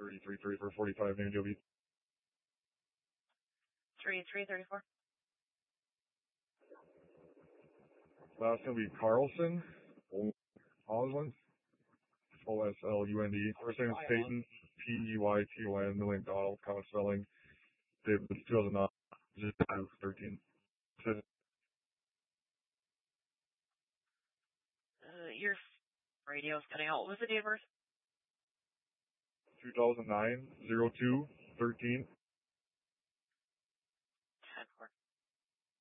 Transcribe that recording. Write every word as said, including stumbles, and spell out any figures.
thirty-three, thirty-four, forty-five, name Joby. thirty-three, thirty-four. Last name will be Carlson. Osland. O S L U N D. First name is Peyton. P E Y T O N. Middle name Donald. Common spelling. Date of two thousand nine. thirteen. Uh, your radio's cutting out. What was the date of birth? two thousand nine, oh two, thirteen.